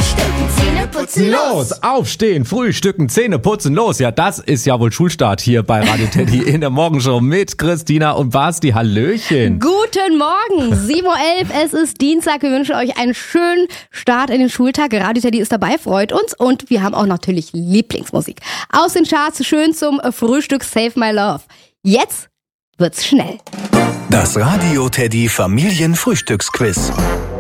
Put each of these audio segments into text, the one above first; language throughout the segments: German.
Frühstücken, Zähne putzen, los! Aufstehen, frühstücken, Zähne putzen, los. Ja, das ist ja wohl Schulstart hier bei Radio Teddy in der Morgenshow mit Christina und Basti. Hallöchen. Guten Morgen, 7:11 Uhr, es ist Dienstag. Wir wünschen euch einen schönen Start in den Schultag. Radio Teddy ist dabei, freut uns. Und wir haben auch natürlich Lieblingsmusik. Aus den Charts schön zum Frühstück Save My Love. Jetzt wird's schnell. Das Radio Teddy Familienfrühstücksquiz.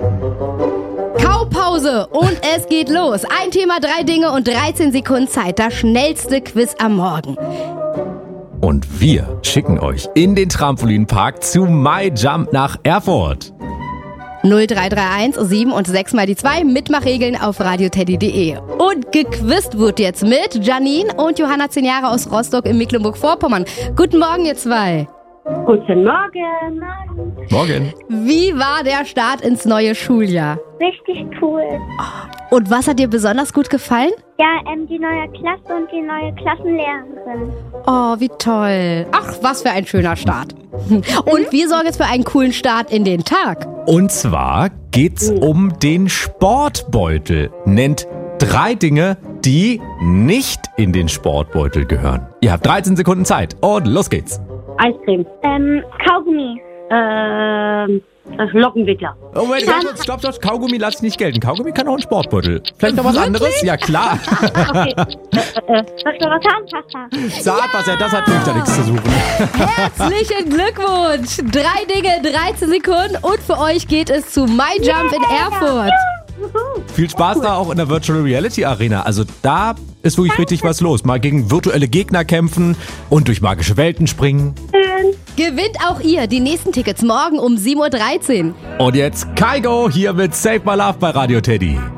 Kaupause und es geht los. Ein Thema, 3 Dinge und 13 Sekunden Zeit. Das schnellste Quiz am Morgen. Und wir schicken euch in den Trampolinpark zu MyJump nach Erfurt. 0331 7 und 6 mal die 2. Mitmachregeln auf radioteddy.de. Und gequizt wird jetzt mit Janine und Johanna, 10 Jahre aus Rostock in Mecklenburg-Vorpommern. Guten Morgen, ihr zwei. Guten Morgen. Morgen. Wie war der Start ins neue Schuljahr? Richtig cool. Und was hat dir besonders gut gefallen? Ja, die neue Klasse und die neue Klassenlehrerin. Oh, wie toll. Ach, was für ein schöner Start. Und wir sorgen jetzt für einen coolen Start in den Tag. Und zwar geht's um den Sportbeutel. Nennt 3 Dinge, die nicht in den Sportbeutel gehören. Ihr habt 13 Sekunden Zeit und los geht's. Eiscreme. Kaugummi. Lockenwickler. Oh, Moment, stopp. Kaugummi lass ich nicht gelten. Kaugummi kann auch ein Sportbeutel. Vielleicht noch was anderes? Ja, klar. Okay. Zahnpasta. Zahnpasta, das hat wirklich da nichts zu suchen. Herzlichen Glückwunsch. 3 Dinge, 13 Sekunden. Und für euch geht es zu MyJump in Erfurt. Viel Spaß da auch in der Virtual Reality Arena. Also da ist wirklich richtig was los. Mal gegen virtuelle Gegner kämpfen und durch magische Welten springen. Gewinnt auch ihr die nächsten Tickets morgen um 7:13 Uhr. Und jetzt Kaigo hier mit Save My Love bei Radio Teddy.